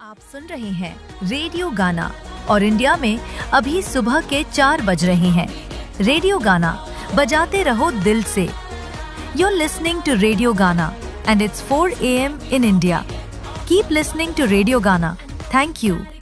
आप सुन रहे हैं रेडियो गाना और इंडिया में अभी सुबह के 4 बज रहे हैं। रेडियो गाना बजाते रहो दिल से। You're listening to Radio Ghana and it's 4 a.m. in India. Keep listening to Radio Ghana. Thank you.